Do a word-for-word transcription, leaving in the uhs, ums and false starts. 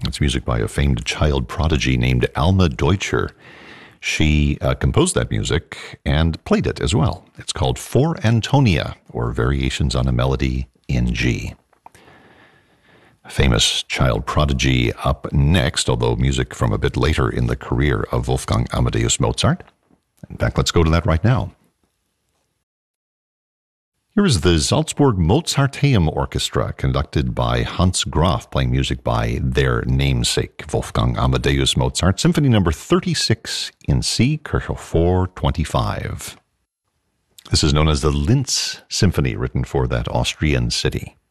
It's music by a famed child prodigy named Alma Deutscher. She uh, composed that music and played it as well. It's called For Antonia, or Variations on a Melody in G. Famous child prodigy up next, although music from a bit later in the career of Wolfgang Amadeus Mozart. In fact, let's go to that right now. Here is the Salzburg Mozarteum Orchestra, conducted by Hans Graf, playing music by their namesake, Wolfgang Amadeus Mozart, Symphony Number thirty-six in C, Kirchhoff four twenty-five. This is known as the Linz Symphony, written for that Austrian city.